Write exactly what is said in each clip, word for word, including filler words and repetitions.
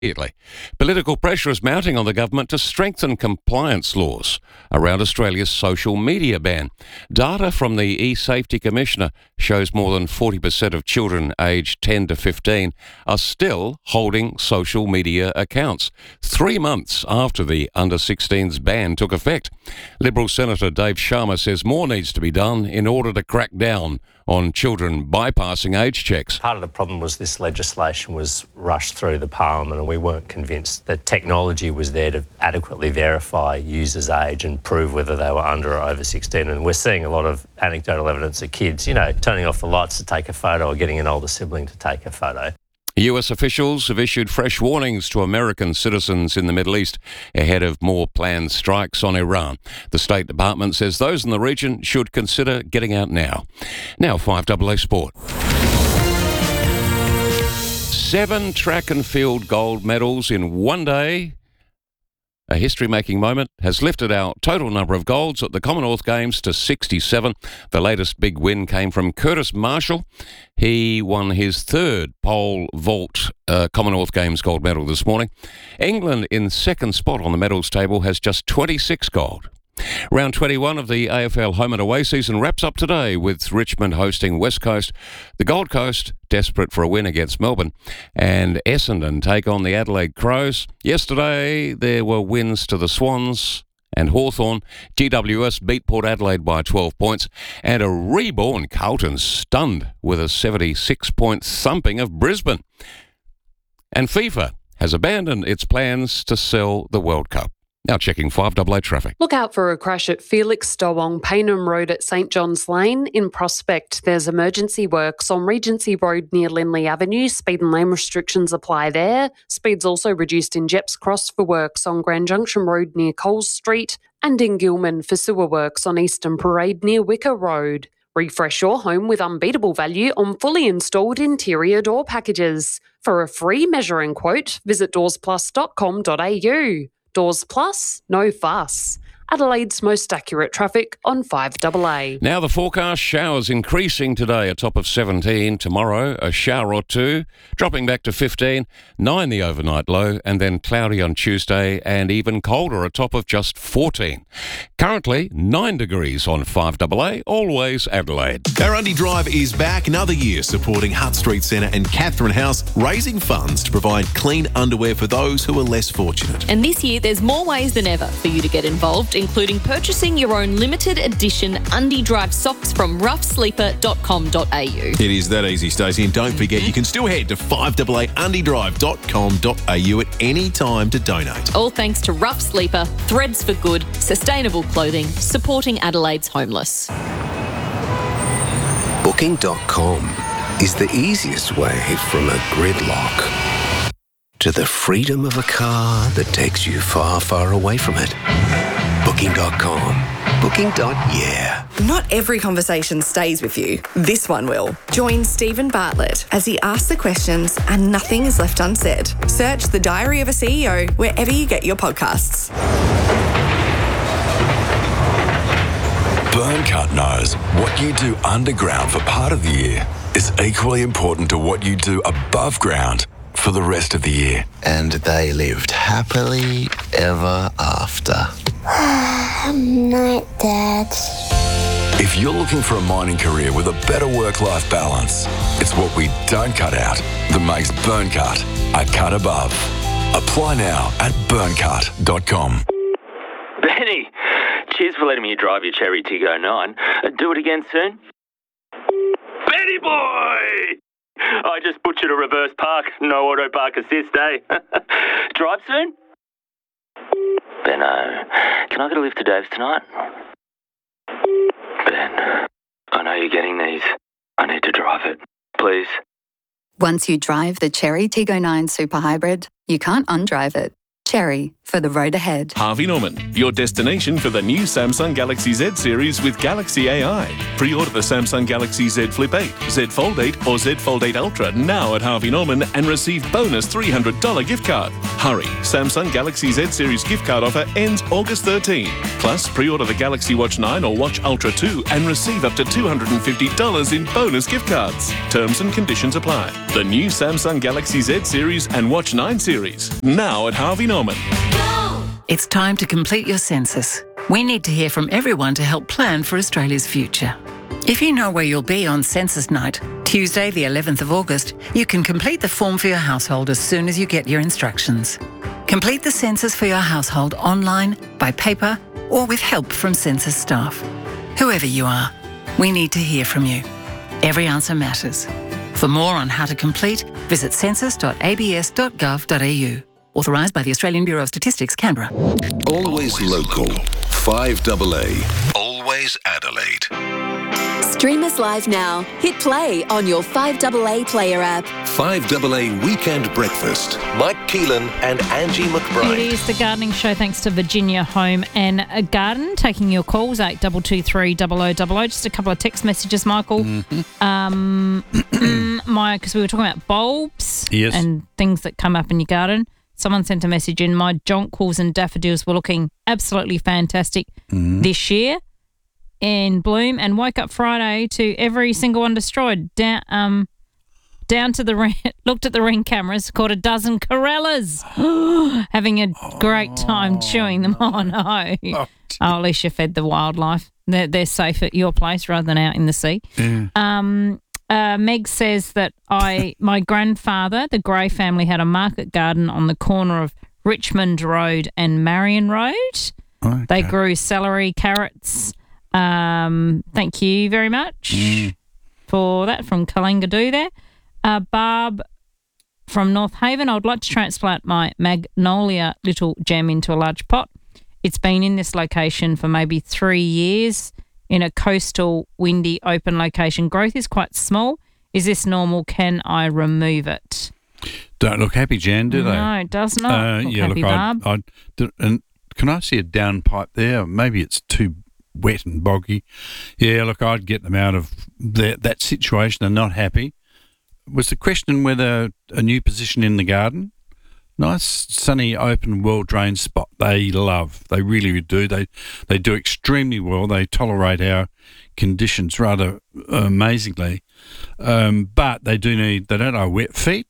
immediately. Political pressure is mounting on the government to strengthen compliance laws around Australia's social media ban. Data from the eSafety Commissioner shows more than forty percent of children aged ten to fifteen are still holding social media accounts, three months after the under sixteens ban took effect. Liberal Senator Dave Sharma says more needs to be done in order to crack down on children bypassing age checks. Part of the problem was this legislation was rushed through the Parliament and we weren't convinced that technology was there to adequately verify users' age and prove whether they were under or over sixteen. And we're seeing a lot of anecdotal evidence of kids, you know, turning off the lights to take a photo or getting an older sibling to take a photo. U S officials have issued fresh warnings to American citizens in the Middle East ahead of more planned strikes on Iran. The State Department says those in the region should consider getting out now. Now, five A A Sport. Seven track and field gold medals in one day. A history-making moment has lifted our total number of golds at the Commonwealth Games to sixty-seven. The latest big win came from Curtis Marshall. He won his third pole vault uh, Commonwealth Games gold medal this morning. England, in second spot on the medals table, has just twenty-six gold. Round twenty-one of the A F L home and away season wraps up today with Richmond hosting West Coast. The Gold Coast desperate for a win against Melbourne, and Essendon take on the Adelaide Crows. Yesterday there were wins to the Swans and Hawthorn. G W S beat Port Adelaide by twelve points, and a reborn Carlton stunned with a seventy-six point thumping of Brisbane. And FIFA has abandoned its plans to sell the World Cup. Now checking five A A traffic. Look out for a crash at Felix Stowong Paynham Road at St John's Lane. In Prospect, there's emergency works on Regency Road near Lindley Avenue. Speed and lane restrictions apply there. Speed's also reduced in Jepps Cross for works on Grand Junction Road near Coles Street, and in Gilman for sewer works on Eastern Parade near Wicker Road. Refresh your home with unbeatable value on fully installed interior door packages. For a free measuring quote, visit doors plus dot com dot a u. Doors Plus, no fuss. Adelaide's most accurate traffic on five A A. Now the forecast, showers increasing today, a top of seventeen. Tomorrow, a shower or two, dropping back to fifteen. nine the overnight low, and then cloudy on Tuesday, and even colder, a top of just fourteen. Currently, nine degrees on five A A, always Adelaide. Barundi Drive is back another year supporting Hutt Street Centre and Catherine House, raising funds to provide clean underwear for those who are less fortunate. And this year, there's more ways than ever for you to get involved, including purchasing your own limited edition Undie Drive socks from rough sleeper dot com dot a u. It is that easy, Stacey, and don't forget you can still head to five A A undie drive dot com dot a u at any time to donate. All thanks to Rough Sleeper, Threads for Good, sustainable clothing, supporting Adelaide's homeless. Booking dot com is the easiest way from a gridlock to the freedom of a car that takes you far, far away from it. Booking dot com. Booking. Yeah. Not every conversation stays with you. This one will. Join Stephen Bartlett as he asks the questions and nothing is left unsaid. Search The Diary of a C E O wherever you get your podcasts. Burncut knows what you do underground for part of the year is equally important to what you do above ground for the rest of the year. And they lived happily ever after. Night, Dad. If you're looking for a mining career with a better work-life balance, it's what we don't cut out that makes Burncut a cut above. Apply now at burncut dot com. Benny, cheers for letting me drive your Cherry Tiggo nine. Uh, do it again soon. Benny boy! I just butchered a reverse park. No auto park assist, eh? Drive soon? Benno, can I get a lift to Dave's tonight? Ben, I know you're getting these. I need to drive it. Please. Once you drive the Cherry Tiggo nine Super Hybrid, you can't undrive it. Cherry, for the road ahead. Harvey Norman, your destination for the new Samsung Galaxy Z series with Galaxy A I. Pre-order the Samsung Galaxy Z Flip eight, Z Fold eight or Z Fold eight Ultra now at Harvey Norman and receive bonus three hundred dollars gift card. Hurry, Samsung Galaxy Z Series gift card offer ends August thirteenth. Plus, pre-order the Galaxy Watch nine or Watch Ultra two and receive up to two hundred fifty dollars in bonus gift cards. Terms and conditions apply. The new Samsung Galaxy Z Series and Watch nine series, now at Harvey Norman. It's time to complete your census. We need to hear from everyone to help plan for Australia's future. If you know where you'll be on census night, Tuesday the eleventh of August, you can complete the form for your household as soon as you get your instructions. Complete the census for your household online, by paper, or with help from census staff. Whoever you are, we need to hear from you. Every answer matters. For more on how to complete, visit census dot a b s dot gov dot a u. Authorised by the Australian Bureau of Statistics, Canberra. Always local. five A A. Always Adelaide. Stream us live now. Hit play on your five A A player app. five A A Weekend Breakfast. Mike Keelan and Angie McBride. It is the gardening show thanks to Virginia Home and Garden. Taking your calls, eight two two three double oh double oh. Just a couple of text messages, Michael. Mm-hmm. Um, my because we were talking about bulbs yes. and things that come up in your garden. Someone sent a message in. My jonquils and daffodils were looking absolutely fantastic mm. this year in bloom, and woke up Friday to every single one destroyed. Down, um, down to the ring, looked at the ring cameras, caught a dozen corellas, having a great time oh, chewing them. No. Oh no! Oh, oh, at least you fed the wildlife. They're they're safe at your place rather than out in the sea. Yeah. Um. Uh, Meg says that I, my grandfather, the Gray family, had a market garden on the corner of Richmond Road and Marion Road. Okay. They grew celery, carrots. Um, thank you very much mm. for that from Kalangadoo there. Uh, Barb from North Haven, I would like to transplant my magnolia little gem into a large pot. It's been in this location for maybe three years. In a coastal, windy, open location. Growth is quite small. Is this normal? Can I remove it? Don't look happy, Jan, do they? No, it does not. Uh, look yeah, happy, look, Barb. I'd, I'd, and can I see a downpipe there? Maybe it's too wet and boggy. Yeah, look, I'd get them out of that, that situation. They're not happy. Was the question whether a new position in the garden? Nice, sunny, open, well-drained spot. They love. They really do. They they do extremely well. They tolerate our conditions rather amazingly. Um, but they do need, they don't know wet feet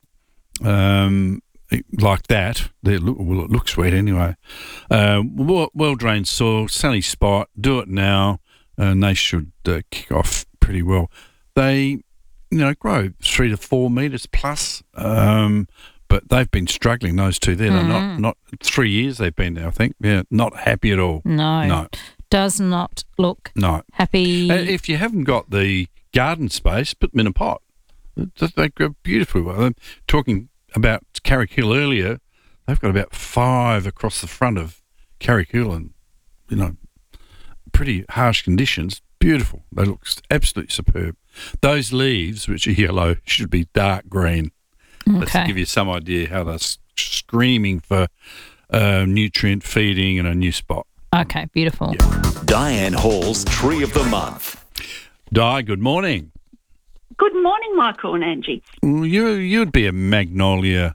um, like that. They look, well, it looks wet anyway. Uh, well, well-drained soil, sunny spot. Do it now, and they should uh, kick off pretty well. They, you know, grow three to four metres plus. Um But they've been struggling, those two there. They're Mm. not, not three years they've been there, I think. Yeah, not happy at all. No. No. Does not look No. happy. Uh, if you haven't got the garden space, put them in a pot. They they grow beautifully well. I'm talking about Carrickhill earlier. They've got about five across the front of Carrickhill and, you know, pretty harsh conditions. Beautiful. They look absolutely superb. Those leaves, which are yellow, should be dark green. Let's Okay. give you some idea how they're s- screaming for uh, nutrient feeding and a new spot. Okay, beautiful. Diane Hall's Tree of the Month. Di, good morning. Good morning, Michael and Angie. Well, you you'd be a magnolia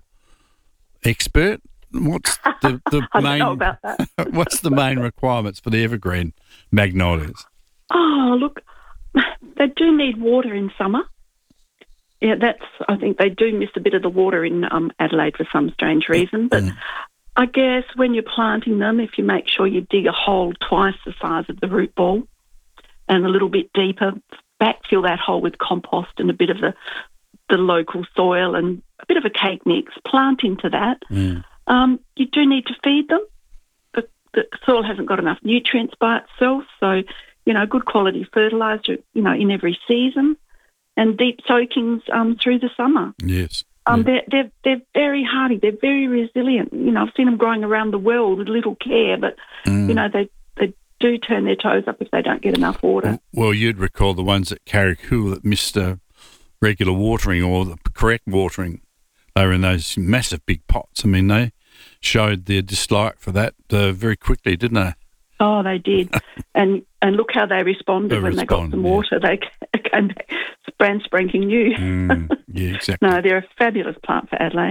expert. What's the, the I main? don't know about that. What's the main requirements for the evergreen magnolias? Oh, look, they do need water in summer. Yeah, that's, I think they do miss a bit of the water in um, Adelaide for some strange reason. But Mm. I guess when you're planting them, if you make sure you dig a hole twice the size of the root ball and a little bit deeper, backfill that hole with compost and a bit of the, the local soil and a bit of a cake mix, plant into that. Mm. Um, you do need to feed them. The, the soil hasn't got enough nutrients by itself, so, you know, good quality fertiliser, you know, in every season. And deep soakings um, through the summer. Yes. Um, yeah. they're, they're, they're very hardy. They're very resilient. You know, I've seen them growing around the world with little care, but, Mm. you know, they, they do turn their toes up if they don't get enough water. Well, you'd recall the ones at Carrickhill that missed uh, regular watering or the correct watering. They were in those massive big pots. I mean, they showed their dislike for that uh, very quickly, didn't they? Oh, they did. and and look how they responded They when they got respond, some yeah. water. They came back brand spanking new. Mm, yeah, exactly. No, they're a fabulous plant for Adelaide.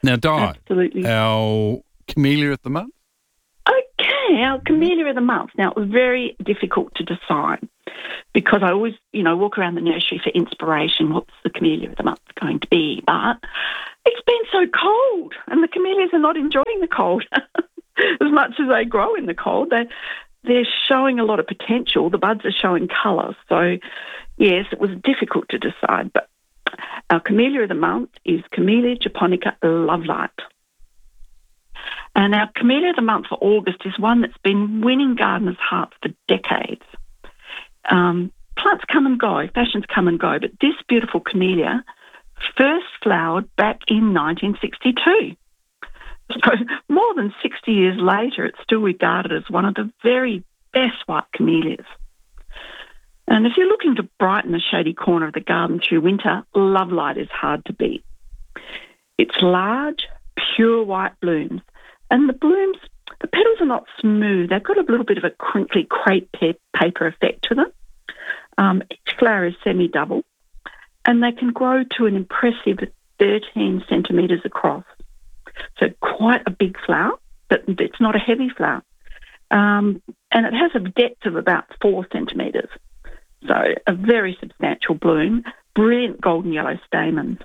Now, Di, Absolutely. our Camellia of the month? Okay, our Camellia of the month. Now, it was very difficult to decide because I always, you know, walk around the nursery for inspiration. What's the Camellia of the month going to be? But it's been so cold and the camellias are not enjoying the cold as much as they grow in the cold. They, they're showing a lot of potential. The buds are showing colour. So, yes, it was difficult to decide. But our Camellia of the month is Camellia japonica Lovelight. And our Camellia of the month for August is one that's been winning gardeners' hearts for decades. Um, plants come and go, fashions come and go, but this beautiful camellia first flowered back in nineteen sixty-two. So more than sixty years later, it's still regarded as one of the very best white camellias. And if you're looking to brighten a shady corner of the garden through winter, Lovelight is hard to beat. It's large, pure white blooms. And the blooms, the petals are not smooth. They've got a little bit of a crinkly crepe paper effect to them. Um, each flower is semi-double, and they can grow to an impressive thirteen centimetres across. So quite a big flower, but it's not a heavy flower. Um, and it has a depth of about four centimetres. So a very substantial bloom, brilliant golden yellow stamens.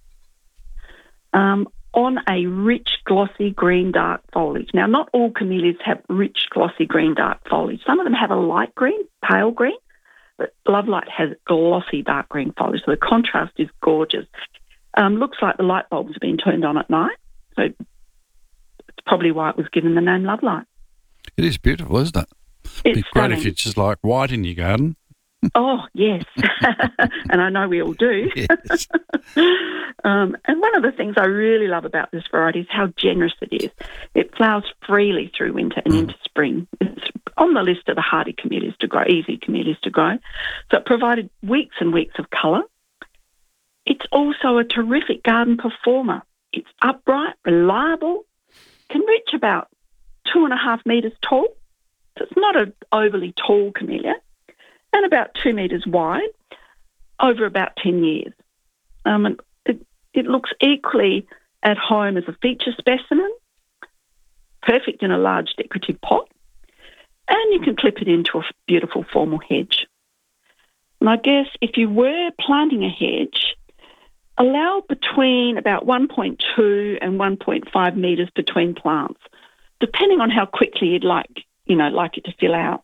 Um, on a rich, glossy green dark foliage. Now, not all camellias have rich, glossy green dark foliage. Some of them have a light green, pale green, but Lovelight has glossy dark green foliage, so the contrast is gorgeous. Um, looks like the light bulbs have been turned on at night, so it's probably why it was given the name Lovelight. It is beautiful, isn't it? It's It'd be great stunning. if it's just like white in your garden. Oh, yes. And I know we all do. Yes. um, and one of the things I really love about this variety is how generous it is. It flowers freely through winter and into spring. It's on the list of the hardy camellias to grow, easy camellias to grow. So it provided weeks and weeks of colour. It's also a terrific garden performer. It's upright, reliable, can reach about two and a half metres tall. So it's not an overly tall camellia, and about two metres wide over about ten years. Um, and it, it looks equally at home as a feature specimen, perfect in a large decorative pot, and you can clip it into a beautiful formal hedge. And I guess if you were planting a hedge, allow between about one point two and one point five metres between plants, depending on how quickly you'd like, you know, like it to fill out.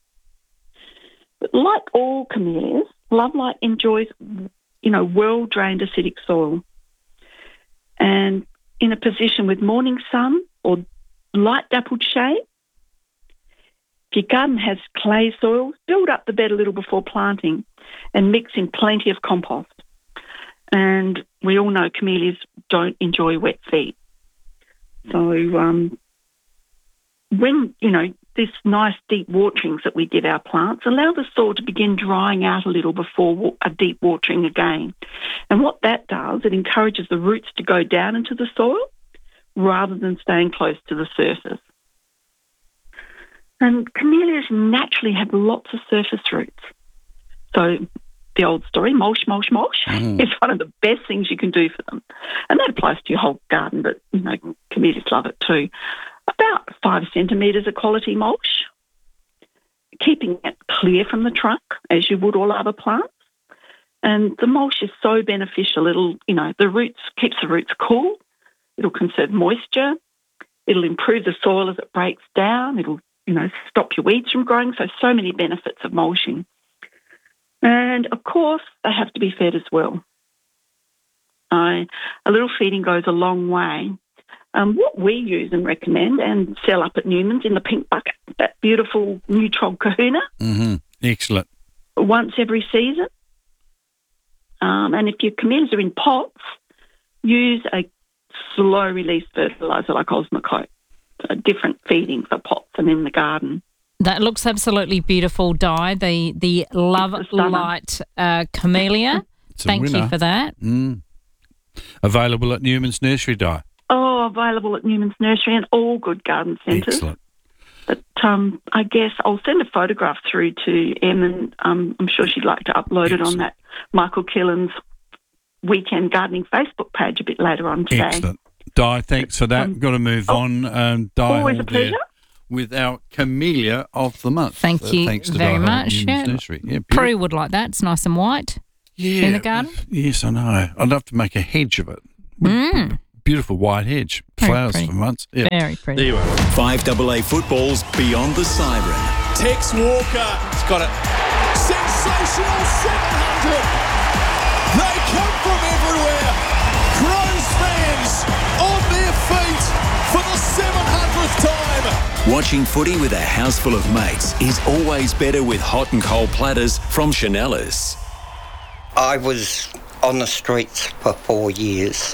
But like all camellias, Lovelight enjoys, you know, well-drained acidic soil. And in a position with morning sun or light dappled shade, if your garden has clay soil, build up the bed a little before planting and mix in plenty of compost. And we all know camellias don't enjoy wet feet. So um, when, you know, this nice deep waterings that we give our plants allow the soil to begin drying out a little before a deep watering again. And what that does, it encourages the roots to go down into the soil rather than staying close to the surface. And camellias naturally have lots of surface roots. So the old story, mulch, mulch, mulch, mm. is one of the best things you can do for them. And that applies to your whole garden, but, you know, camellias love it too. About five centimetres of quality mulch, keeping it clear from the trunk as you would all other plants. And the mulch is so beneficial. It'll, you know, the roots, keeps the roots cool. It'll conserve moisture. It'll improve the soil as it breaks down. It'll, you know, stop your weeds from growing. So, so many benefits of mulching. And, of course, they have to be fed as well. Uh, a little feeding goes a long way. Um, what we use and recommend and sell up at Newman's in the pink bucket, that beautiful Nutrog Kahuna. Mm-hmm. Excellent. Once every season. Um, and if your camellias are in pots, use a slow-release fertiliser like Osmocote. So different feeding for pots and in the garden. That looks absolutely beautiful, Di, the, the Love Light uh, Camellia. Thank winner. you for that. Mm. Available at Newman's Nursery, Di. Oh, available at Newman's Nursery and all good garden centres. Excellent. But um, I guess I'll send a photograph through to Em, and um, I'm sure she'd like to upload Excellent. it on that Michael Killen's Weekend Gardening Facebook page a bit later on today. Excellent. Di, thanks for that. Got to move on. Um, Di always Hall a pleasure. there with our Camellia of the month. Thank Uh, you thanks to very Di Hall much. Women's Yeah. Nursery. Yeah, Prue would like that. It's nice and white. Yeah, In the garden. Yes, I know. I'd love to make a hedge of it. Mm. Beautiful white hedge. Very Flowers pretty. for months. Yeah. Very pretty. There you are. Five double A football's Beyond the Siren. Tex Walker. He's got it. Sensational seven hundred. They come from everywhere. Crows fans on their feet for the seven hundredth time. Watching footy with a house full of mates is always better with hot and cold platters from Chanellas. I was on the streets for four years.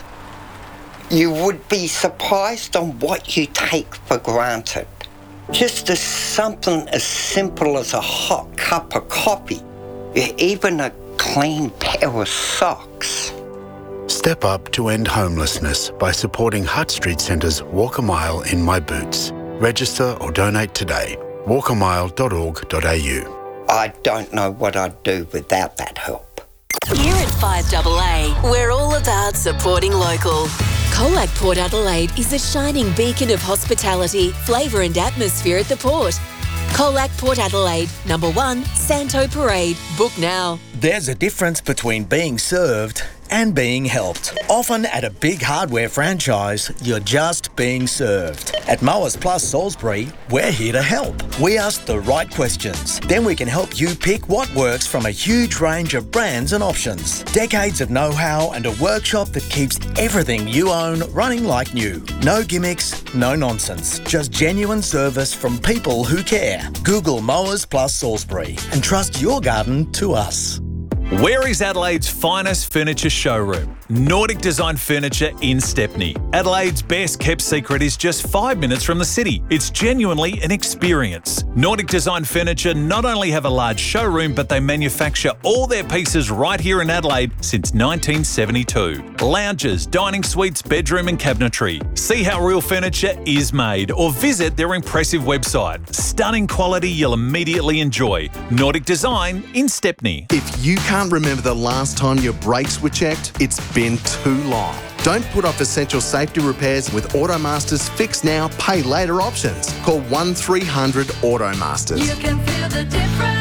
You would be surprised on what you take for granted. Just as something as simple as a hot cup of coffee, even a clean pair of socks. Step up to end homelessness by supporting Hutt Street Centre's Walk a Mile in My Boots. Register or donate today. walk a mile dot org dot a u. I don't know what I'd do without that help. Here at five double A, we're all about supporting local. Colac Port Adelaide is a shining beacon of hospitality, flavour and atmosphere at the port. Colac Port Adelaide, number one, Santo Parade. Book now. There's a difference between being served and being helped. Often at a big hardware franchise, you're just being served. At Mowers Plus Salisbury, we're here to help. We ask the right questions. Then we can help you pick what works from a huge range of brands and options. Decades of know-how and a workshop that keeps everything you own running like new. No gimmicks, no nonsense. Just genuine service from people who care. Google Mowers Plus Salisbury and trust your garden to us. Where is Adelaide's finest furniture showroom? Nordic Design Furniture in Stepney. Adelaide's best kept secret is just five minutes from the city. It's genuinely an experience. Nordic Design Furniture not only have a large showroom, but they manufacture all their pieces right here in Adelaide since nineteen seventy-two. Lounges, dining suites, bedroom and cabinetry. See how real furniture is made or visit their impressive website. Stunning quality you'll immediately enjoy. Nordic Design in Stepney. If you can't remember the last time your brakes were checked, it's been too long. Don't put off essential safety repairs with Automaster's Fix Now, Pay Later options. Call one three hundred Automasters. You can feel the difference.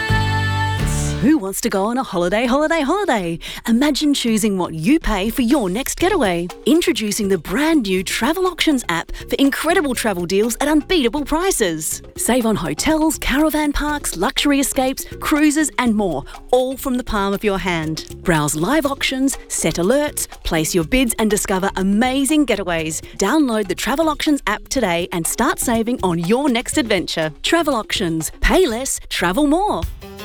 Who wants to go on a holiday, holiday, holiday? Imagine choosing what you pay for your next getaway. Introducing the brand new Travel Auctions app for incredible travel deals at unbeatable prices. Save on hotels, caravan parks, luxury escapes, cruises and more, all from the palm of your hand. Browse live auctions, set alerts, place your bids and discover amazing getaways. Download the Travel Auctions app today and start saving on your next adventure. Travel Auctions. Pay less, travel more.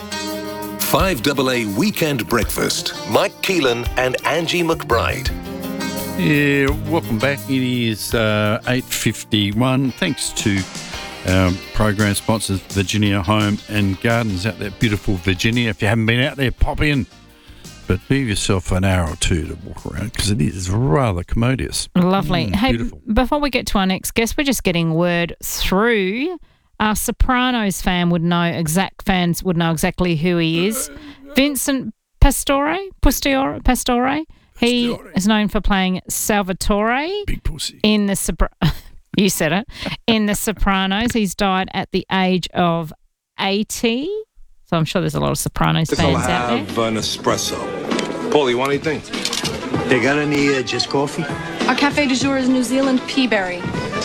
five double A Weekend Breakfast. Mike Keelan and Angie McBride. Yeah, welcome back. It is uh, eight fifty-one. Thanks to our program sponsors, Virginia Home and Gardens out there, beautiful Virginia. If you haven't been out there, pop in. But leave yourself an hour or two to walk around because it is rather commodious. Lovely. Mm, hey, beautiful. before we get to our next guest, we're just getting word through. Our Sopranos fan would know exact fans would know exactly who he is. Vincent Pastore, Pastore, Pastore. He is known for playing Salvatore Big pussy. in the Sopra- you said it in the Sopranos. He's died at the age of eighty. So I'm sure there's a lot of Sopranos fans out there. Have an espresso. Paul, you want anything? They got any uh, just coffee? Our cafe du jour is New Zealand Peaberry.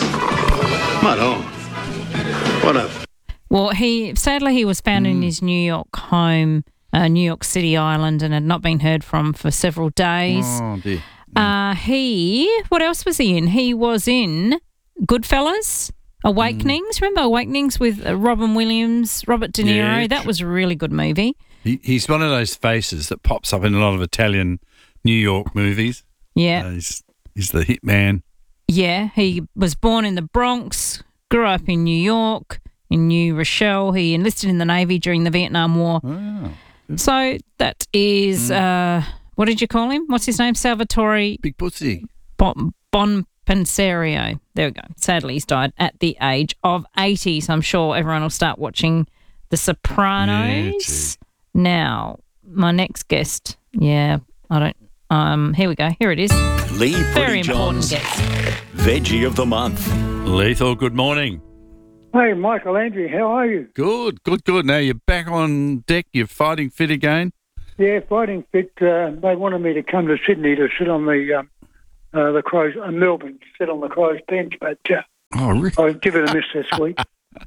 Madam. What up? Well, he sadly he was found in his New York home, uh, New York City island, and had not been heard from for several days. Oh, dear. Uh, he, what else was he in? He was in Goodfellas, Awakenings. Remember Awakenings with uh, Robin Williams, Robert De Niro? Yeah. That was a really good movie. He, he's one of those faces that pops up in a lot of Italian New York movies. Yeah. Uh, he's, he's the hitman. Yeah, he was born in the Bronx, grew up in New York, in New Rochelle. He enlisted in the Navy during the Vietnam War. Wow. So that is, uh, what did you call him? What's his name? Salvatore Big Pussy. Bon, Bonpenserio. There we go. Sadly, he's died at the age of eighty. So I'm sure everyone will start watching The Sopranos. Yeah, now, my next guest, yeah, I don't Um, here we go. Here it is. Lee Very Pretty important John's guess. Veggie of the Month. Lethal, good morning. Hey, Michael Andrew, how are you? Good, good, good. Now you're back on deck. You're fighting fit again. Yeah, fighting fit. Uh, they wanted me to come to Sydney to sit on the um, uh, the Crows, uh, Melbourne, sit on the Crows bench, but uh, oh, really? I'll give it a miss this week.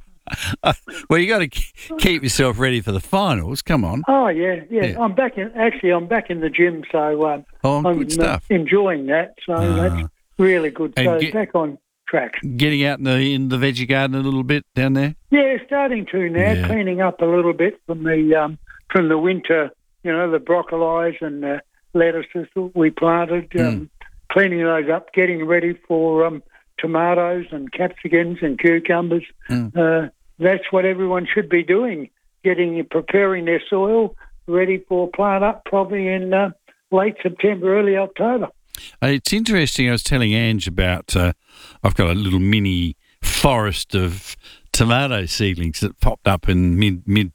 Uh, well, you got to keep yourself ready for the finals. Come on. Oh yeah, yeah, Yeah. I'm back in. Actually, I'm back in the gym, so um, Oh, I'm good stuff. Uh, enjoying that. So Ah. that's really good. And So get- back on track. Getting out in the in the veggie garden a little bit down there. Yeah, starting to now, Yeah. cleaning up a little bit from the um, from the winter. You know, the broccolis and uh, lettuces that we planted. Um, Mm. Cleaning those up, getting ready for um, tomatoes and capsicums and cucumbers. Mm. Uh, that's what everyone should be doing. Getting preparing their soil ready for plant up, probably in uh, late September, early October. Uh, It's interesting. I was telling Ange about. Uh, I've got a little mini forest of tomato seedlings that popped up in mid mid.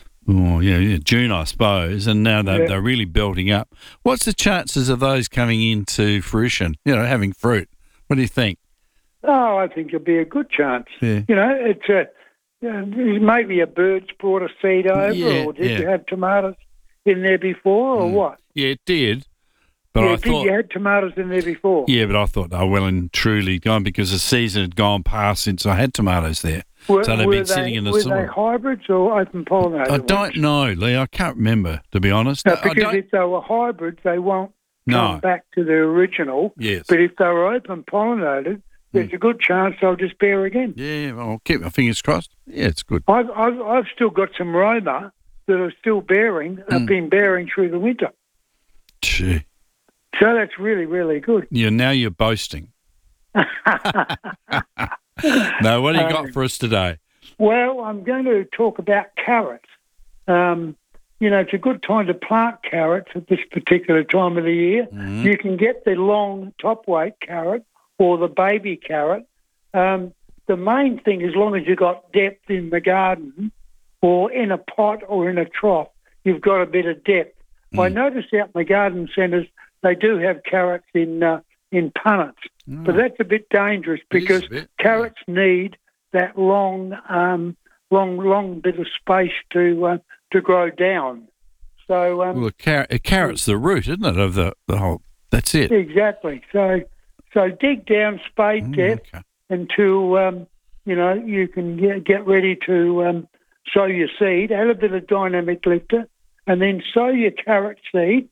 Oh yeah, yeah, June, I suppose, and now they're, Yeah. they're really building up. What's the chances of those coming into fruition? You know, having fruit. What do you think? Oh, I think it'll be a good chance. Yeah. You know, it's a you know, maybe a bird's brought a seed over, Yeah, or did yeah. you have tomatoes in there before, or what? Yeah, it did, but yeah, I did thought. you had tomatoes in there before? Yeah, but I thought they were well and truly gone because the season had gone past since I had tomatoes there. Were, so they've were been they, sitting in the were soil. they hybrids or open pollinated? I don't know, Lee. I can't remember, to be honest. No, I because don't, if they were hybrids, they won't No. come back to the original. Yes. But if they were open pollinated, there's a good chance they'll just bear again. Yeah, well, I'll keep my fingers crossed. Yeah, it's good. I've, I've, I've still got some Roma that are still bearing, have Mm. been bearing through the winter. Gee. So that's really, really good. Yeah, now you're boasting. No, what do you got Um, for us today? Well, I'm going to talk about carrots. Um, you know, it's a good time to plant carrots at this particular time of the year. Mhm. You can get the long top weight carrot or the baby carrot. Um, the main thing, as long as you've got depth in the garden or in a pot or in a trough, you've got a bit of depth. I noticed out in the garden centres they do have carrots in uh, in punnets, but that's a bit dangerous because carrots need that long, um, long, long bit of space to uh, to grow down. So um, Well, a, car- a carrot's the root, isn't it, of the, the whole... That's it. exactly. So so dig down spade depth until um, you know you can get, get ready to um, sow your seed. Add a bit of dynamic lifter, and then sow your carrot seed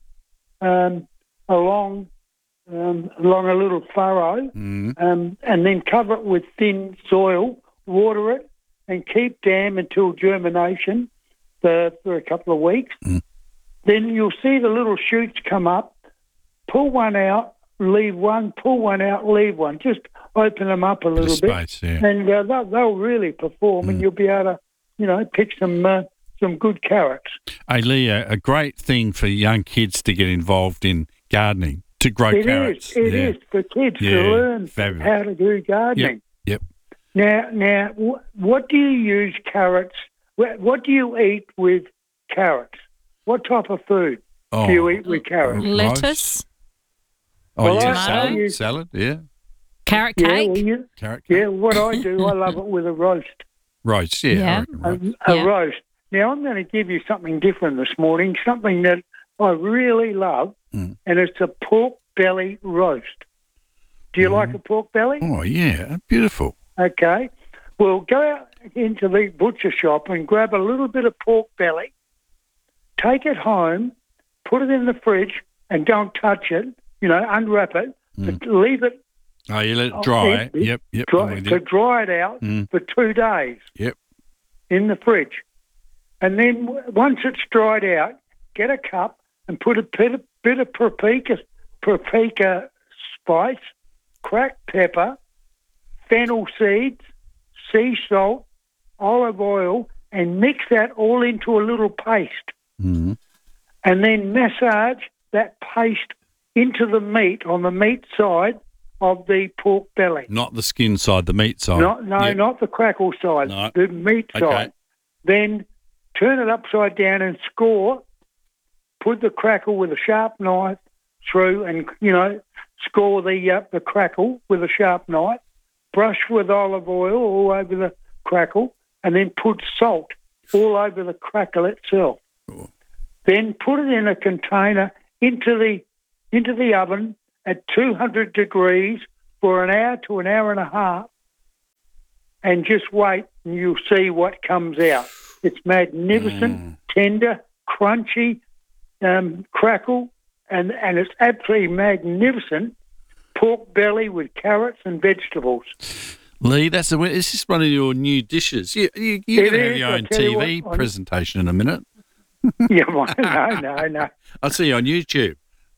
um, along um, along a little furrow, Mm. um, and then cover it with thin soil. Water it, and keep damp until germination for, for a couple of weeks. Then you'll see the little shoots come up. Pull one out, leave one. Pull one out, leave one. Just open them up a Bit of little space, bit, yeah. and uh, they'll, they'll really perform, and you'll be able to, you know, pick some uh, some good carrots. Hey, Lee, a, a great thing for young kids to get involved in gardening, to grow It is. carrots. It yeah. is for kids Yeah, to learn fabulous. how to do gardening. Yep. Now, now, wh- what do you use carrots? What, what do you eat with carrots? What type of food Oh, do you eat with carrots? Lettuce, Oh, Well, yeah, I- I salad, use- salad, yeah. carrot Yeah, cake. well, you- Carrot yeah, what I do, I love it with a roast. Roast, yeah. I Yeah. reckon A, roast. a Yeah. roast. Now, I'm going to give you something different this morning, something that I really love, Mm. and it's a pork belly roast. Do you like a pork belly? Oh, yeah, beautiful. Okay. Well, go out into the butcher shop and grab a little bit of pork belly, take it home, put it in the fridge, and don't touch it, you know, unwrap it, but leave it Oh, you let it Oh, dry. empty. Yep, yep. I'm dry, with to you. dry it out Mm. for two days Yep. in the fridge. And then w- once it's dried out, get a cup and put a bit of, bit of paprika, paprika spice, cracked pepper, fennel seeds, sea salt, olive oil, and mix that all into a little paste. Mm. And then massage that paste into the meat on the meat side of the pork belly. Not the skin side, the meat side. Not, no, Yep. not the crackle side, No. the meat Okay. side. Then turn it upside down and score. Put the crackle with a sharp knife, through and, you know, score the uh, the crackle with a sharp knife, brush with olive oil all over the crackle, and then put salt all over the crackle itself. Cool. Then put it in a container into the into the oven at two hundred degrees for an hour to an hour and a half, and just wait and you'll see what comes out. It's magnificent, mm. tender, crunchy um, crackle, and, and it's absolutely magnificent pork belly with carrots and vegetables. Lee, that's a, is this one of your new dishes? You, you, you're going to have your own T V what, presentation in a minute. Yeah, well, no, no, no. I'll see you on YouTube.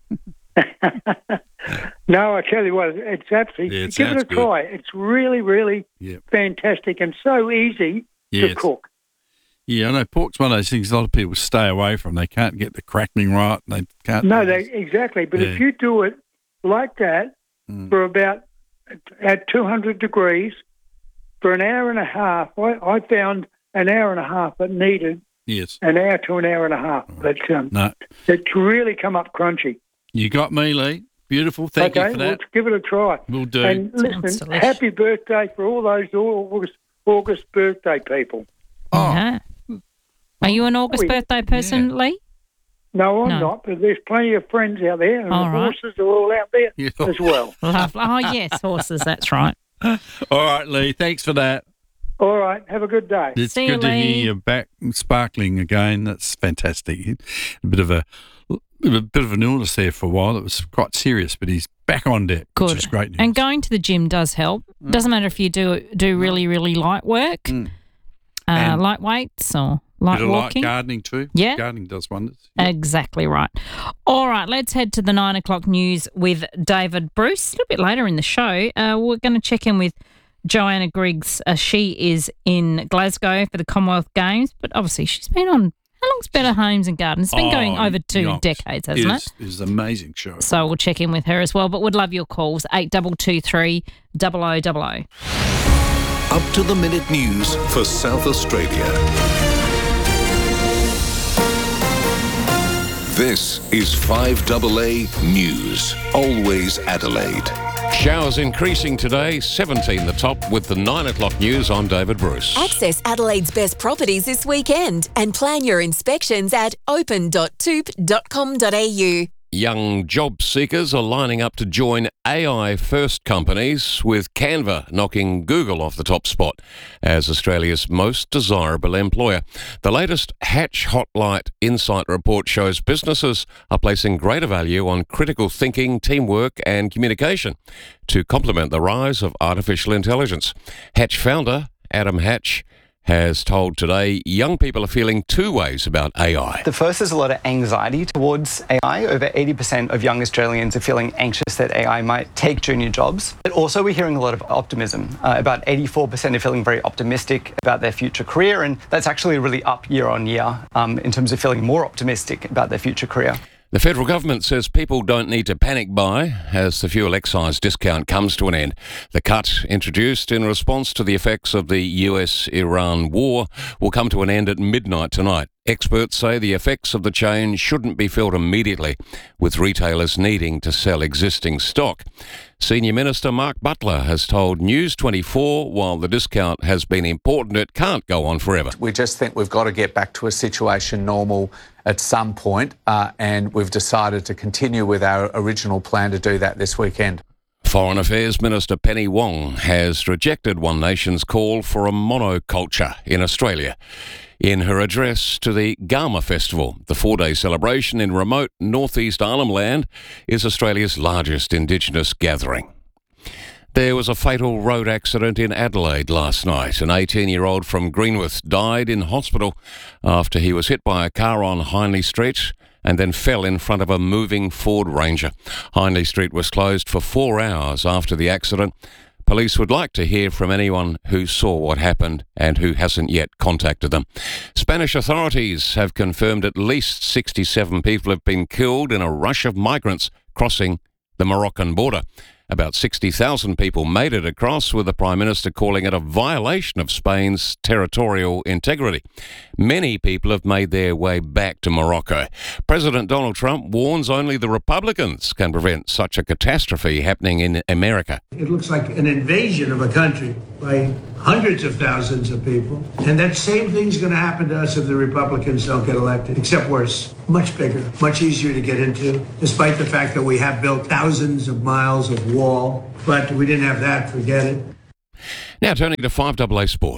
No, I tell you what, it's absolutely, yeah, it give it a good. try. It's really, really yep. fantastic and so easy yes. to cook. Yeah, I know pork's one of those things a lot of people stay away from. They can't get the crackling right. And they can't. No, they, exactly. But yeah. if you do it like that mm. for about at two hundred degrees for an hour and a half, I, I found an hour and a half it needed. Yes. An hour to an hour and a half. Right. But um, no. it's really come up crunchy. You got me, Lee. Beautiful. Thank okay, you for that. Let's give it a try. We'll do. And listen, happy birthday for all those August, August birthday people. Oh. Yeah. Are you an August birthday person, yeah. Lee? No, I'm no. not, but there's plenty of friends out there, and all the right. horses are all out there yeah. as well. Lovely. Oh, yes, horses, that's right. All right, Lee, thanks for that. All right, have a good day. It's See good you, to Lee. hear you back sparkling again. That's fantastic. A bit of a, a bit of an illness there for a while. It was quite serious, but he's back on deck, Good. which is great news. And going to the gym does help. Mm. Doesn't matter if you do do really, really light work, mm. uh, light weights or light bit of walking. light gardening too. Yeah. Gardening does wonders. Yeah. Exactly right. All right, let's head to the nine o'clock news with David Bruce. A little bit later in the show, uh, we're going to check in with Joanna Griggs. Uh, she is in Glasgow for the Commonwealth Games, but obviously she's been on, how long's Better Homes and Gardens? It's been oh, going over two yonks. decades, hasn't it? Is, it is an amazing show. So we'll check in with her as well, but would love your calls, eight two two three, double oh double oh. Up to the minute news for South Australia. This is five A A News, always Adelaide. Showers increasing today, seventeen the top. With the nine o'clock news, I'm David Bruce. Access Adelaide's best properties this weekend and plan your inspections at open dot toop dot com dot a u. Young job seekers are lining up to join A I-first companies, with Canva knocking Google off the top spot as Australia's most desirable employer. The latest Hatch Hotlight Insight report shows businesses are placing greater value on critical thinking, teamwork and communication to complement the rise of artificial intelligence. Hatch founder Adam Hatch has told Today young people are feeling two ways about A I. The first is a lot of anxiety towards A I. Over eighty percent of young Australians are feeling anxious that A I might take junior jobs. But also we're hearing a lot of optimism. Uh, about eighty-four percent are feeling very optimistic about their future career, and that's actually really up year on year um, in terms of feeling more optimistic about their future career. The federal government says people don't need to panic buy as the fuel excise discount comes to an end. The cut, introduced in response to the effects of the U S Iran war, will come to an end at midnight tonight. Experts say the effects of the change shouldn't be felt immediately, with retailers needing to sell existing stock. Senior Minister Mark Butler has told News twenty-four while the discount has been important, it can't go on forever. We just think we've got to get back to a situation normal at some point, uh, and we've decided to continue with our original plan to do that this weekend. Foreign Affairs Minister Penny Wong has rejected One Nation's call for a monoculture in Australia. In her address to the Garma Festival, the four-day celebration in remote northeast Arnhem Land is Australia's largest Indigenous gathering. There was a fatal road accident in Adelaide last night. An eighteen-year-old from Greenwith died in hospital after he was hit by a car on Hindley Street and then fell in front of a moving Ford Ranger. Hindley Street was closed for four hours after the accident. Police would like to hear from anyone who saw what happened and who hasn't yet contacted them. Spanish authorities have confirmed at least sixty-seven people have been killed in a rush of migrants crossing the Moroccan border. About sixty thousand people made it across, with the Prime Minister calling it a violation of Spain's territorial integrity. Many people have made their way back to Morocco. President Donald Trump warns only the Republicans can prevent such a catastrophe happening in America. It looks like an invasion of a country by hundreds of thousands of people. And that same thing's going to happen to us if the Republicans don't get elected, except worse. Much bigger, much easier to get into, despite the fact that we have built thousands of miles of wall. But we didn't have that, forget it. Now turning to five double A Sport.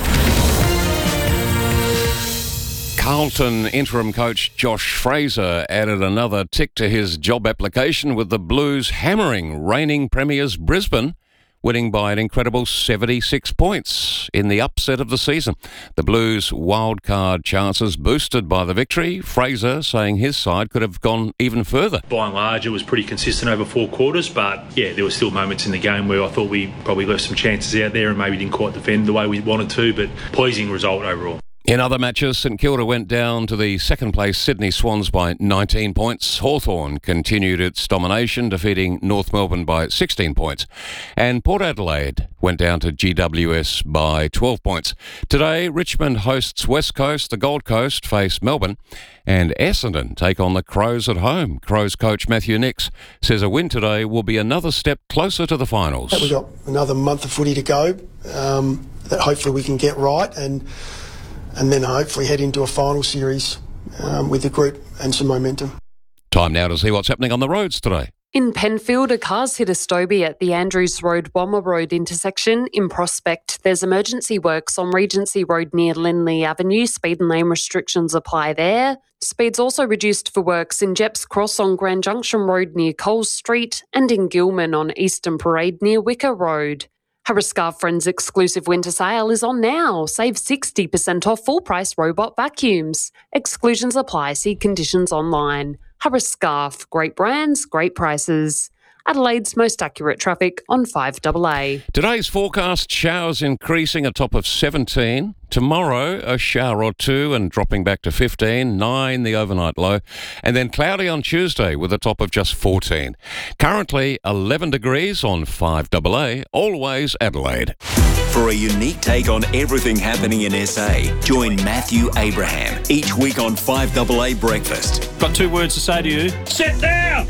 Carlton interim coach Josh Fraser added another tick to his job application, with the Blues hammering reigning premiers Brisbane, winning by an incredible seventy-six points in the upset of the season. The Blues' wildcard chances boosted by the victory, Fraser saying his side could have gone even further. By and large, it was pretty consistent over four quarters, but yeah, there were still moments in the game where I thought we probably left some chances out there and maybe didn't quite defend the way we wanted to, but pleasing result overall. In other matches, St Kilda went down to the second-place Sydney Swans by nineteen points. Hawthorn continued its domination, defeating North Melbourne by sixteen points. And Port Adelaide went down to G W S by twelve points. Today, Richmond hosts West Coast, the Gold Coast face Melbourne, and Essendon take on the Crows at home. Crows coach Matthew Nix says a win today will be another step closer to the finals. We've got another month of footy to go um, that hopefully we can get right, and and then hopefully head into a final series um, with the group and some momentum. Time now to see what's happening on the roads today. In Penfield, a car's hit a Stobie at the Andrews Road-Bomber Road intersection. In Prospect, there's emergency works on Regency Road near Lindley Avenue. Speed and lane restrictions apply there. Speed's also reduced for works in Jeps Cross on Grand Junction Road near Coles Street and in Gilman on Eastern Parade near Wicker Road. Harris Scarf Friends exclusive winter sale is on now. Save sixty percent off full-price robot vacuums. Exclusions apply. See conditions online. Harris Scarf. Great brands, great prices. Adelaide's most accurate traffic on five double A. Today's forecast, showers increasing a top of seventeen. Tomorrow, a shower or two and dropping back to fifteen, nine the overnight low, and then cloudy on Tuesday with a top of just fourteen. Currently eleven degrees on five double A, always Adelaide. For a unique take on everything happening in S A, join Matthew Abraham each week on five double A Breakfast. Got two words to say to you. Sit down!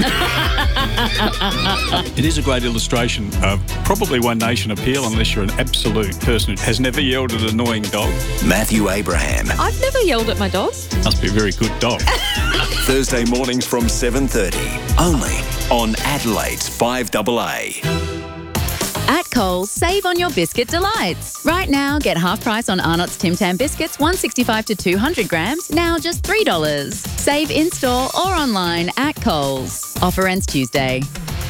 It is a great illustration of probably One Nation appeal, unless you're an absolute person who has never yelled at an annoying dog. Matthew Abraham. I've never yelled at my dogs. Must be a very good dog. Thursday mornings from seven thirty, only on Adelaide's five double A. At Coles, save on your biscuit delights. Right now, get half price on Arnott's Tim Tam biscuits, one sixty-five to two hundred grams, now just three dollars. Save in-store or online at Coles. Offer ends Tuesday.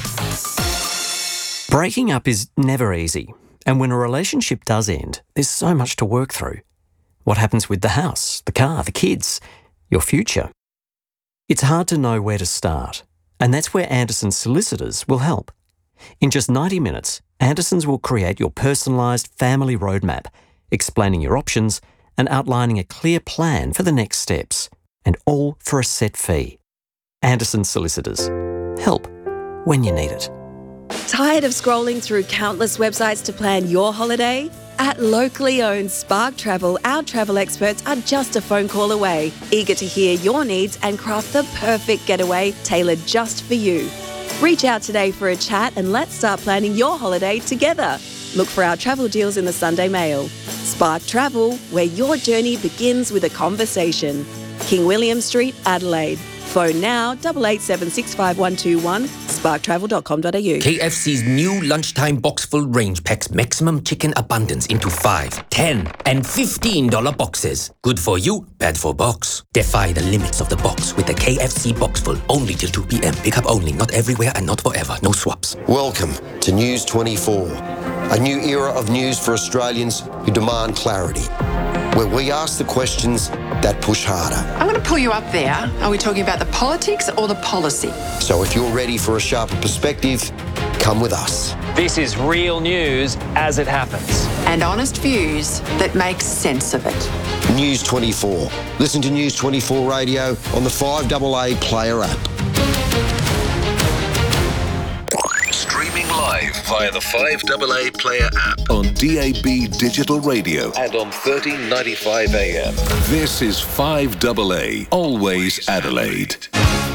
Breaking up is never easy. And when a relationship does end, there's so much to work through. What happens with the house, the car, the kids, your future? It's hard to know where to start. And that's where Anderson's solicitors will help. In just ninety minutes, Anderson's will create your personalised family roadmap, explaining your options and outlining a clear plan for the next steps, and all for a set fee. Anderson's Solicitors. Help when you need it. Tired of scrolling through countless websites to plan your holiday? At locally owned Spark Travel, our travel experts are just a phone call away, eager to hear your needs and craft the perfect getaway tailored just for you. Reach out today for a chat and let's start planning your holiday together. Look for our travel deals in the Sunday Mail. Spark Travel, where your journey begins with a conversation. King William Street, Adelaide. Phone now, eight eight seven six five one two one, spark travel dot com dot a u. K F C's new lunchtime box full range packs maximum chicken abundance into five, ten, and fifteen dollar boxes. Good for you, bad for box. Defy the limits of the box with the K F C box full, only till two p.m. Pick up only, not everywhere and not forever. No swaps. Welcome to News twenty-four, a new era of news for Australians who demand clarity, where we ask the questions that push harder. I'm going to pull you up there. Are we talking about the politics or the policy? So if you're ready for a sharper perspective, come with us. This is real news as it happens. And honest views that make sense of it. News twenty-four. Listen to News twenty-four Radio on the five double A Player app. Streaming live via the five A A Player app on D A B Digital Radio and on thirteen ninety-five A M. This is five A A, always Adelaide.